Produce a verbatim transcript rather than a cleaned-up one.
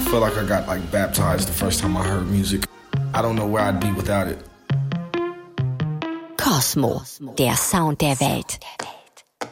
feel like I got like baptized the first time I heard music. I don't know where I'd be without it. Kosmo, der Sound der Welt.